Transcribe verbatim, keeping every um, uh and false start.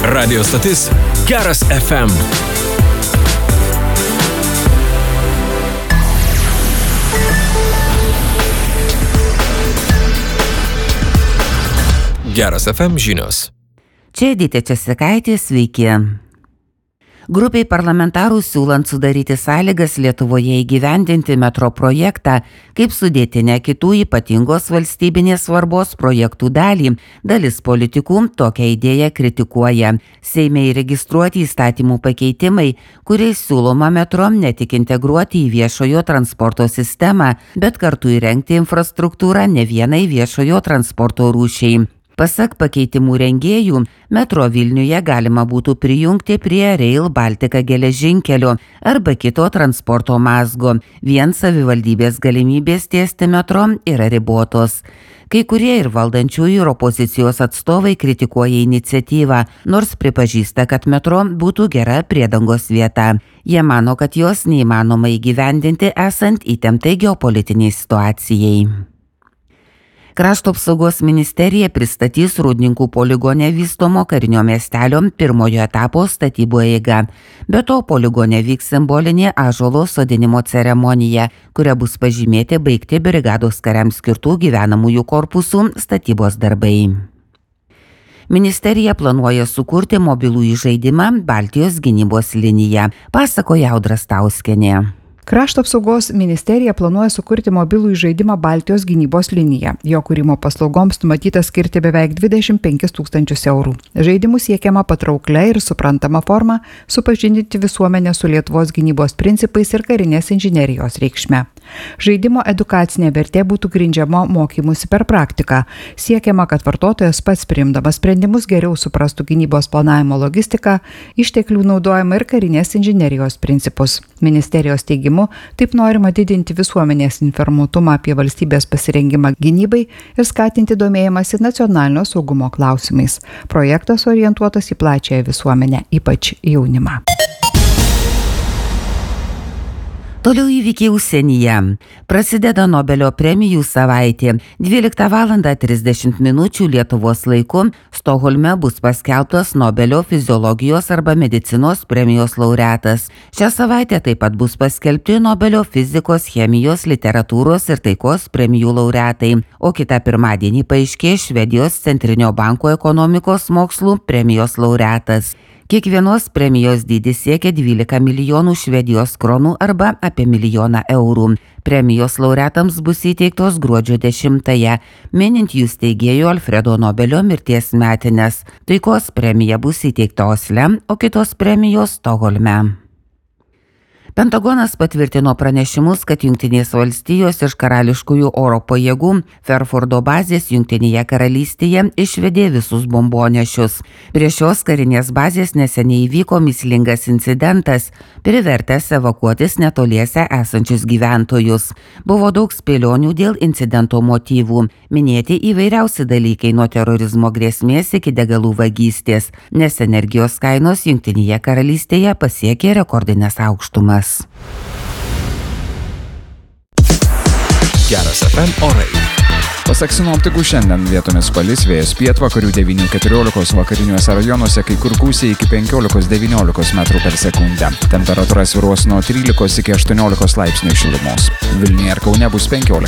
Radio stotis Geras F M. Geras F M žinios. Čia Edita Česikaitė, sveiki. Grupiai parlamentarų siūlant sudaryti sąlygas Lietuvoje įgyvendinti metro projektą kaip sudėtinę kitų ypatingos valstybinės svarbos projektų dalį, dalis politikų tokią idėją kritikuoja. Seime įregistruoti įstatymų pakeitimai, kuriais siūloma metro ne tik integruoti į viešojo transporto sistemą, bet kartu įrengti infrastruktūrą ne vienai viešojo transporto rūšiai. Pasak pakeitimų rengėjų, metro Vilniuje galima būtų prijungti prie Rail Baltica geležinkelio arba kito transporto mazgo. Vien savivaldybės galimybės tiesti metro yra ribotos. Kai kurie ir valdančiųjų ir opozicijos atstovai kritikuoja iniciatyvą, nors pripažįsta, kad metro būtų gera priedangos vieta. Jie mano, kad jos neįmanoma įgyvendinti esant įtemptai geopolitiniai situacijai. Krašto apsaugos ministerija pristatys Rūdninkų poligone vystomo karinio miestelio pirmojo etapo statybų eigą. Be to, poligone vyks simbolinė ąžuolo sodinimo ceremonija, kuria bus pažymėti baigti brigados kariams skirtų gyvenamųjų korpusų statybos darbai. Ministerija planuoja sukurti mobilųjį žaidimą Baltijos gynybos liniją, pasakoja Audra Stauskienė. Krašto apsaugos ministerija planuoja sukurti mobilųjį žaidimą Baltijos gynybos liniją. Jo kūrimo paslaugoms numatyta skirti beveik dvidešimt penkis tūkstančius eurų. Žaidimų siekiama patrauklia ir suprantama forma supažindinti visuomenę su Lietuvos gynybos principais ir karinės inžinerijos reikšme. Žaidimo edukacinė vertė būtų grindžiama mokymusi per praktiką. Siekiama, kad vartotojas pats priimdamas sprendimus geriau suprastų gynybos planavimo logistiką, išteklių naudojimą ir karinės inžinerijos principus. Ministerijos teigimu, taip norima didinti visuomenės informuotumą apie valstybės pasirengimą gynybai ir skatinti domėjimąsi nacionalinio saugumo klausimais. Projektas orientuotas į plačiąją visuomenę, ypač jaunimą. Toliau įvykiai užsienyje. Prasideda Nobelio premijų savaitė. dvyliktą valandą trisdešimt minučių Lietuvos laiku Stokholme bus paskelbtas Nobelio fiziologijos arba medicinos premijos laureatas. Šią savaitę taip pat bus paskelbti Nobelio fizikos, chemijos, literatūros ir taikos premijų laureatai, o kitą pirmadienį paaiškės Švedijos centrinio banko ekonomikos mokslų premijos laureatas. Kiekvienos premijos dydis siekia dvylika milijonų švedijos kronų arba apie milijoną eurų. Premijos laureatams bus įteiktos gruodžio dešimtąją, minint jų steigėjo Alfredo Nobelio mirties metines. Taikos premija bus įteikta Osle, o kitos premijos Stokholme. Pentagonas patvirtino pranešimus, kad Jungtinės valstijos iš karališkųjų oro pajėgų Fairfordo bazės Jungtinėje karalystėje išvedė visus bombonešius. Prie šios karinės bazės neseniai įvyko mįslingas incidentas, privertęs evakuotis netoliese esančius gyventojus. Buvo daug spėlionių dėl incidento motyvų, minėti įvairiausi dalykai nuo terorizmo grėsmės iki degalų vagystės, nes energijos kainos Jungtinėje karalystėje pasiekė rekordinės aukštumas. Geras F M orai. Pasak sinoptikų, šiandien vietomis palis, vėjas pietvakarių devynių keturiolikos, vakariniuose rajonuose kai kur gūsiai iki penkiolikos devyniolikos metrų per sekundę. Temperatūra svyruos nuo trylikos iki aštuoniolikos laipsnių šilumos. Vilniuje ir Kaune bus penkiolika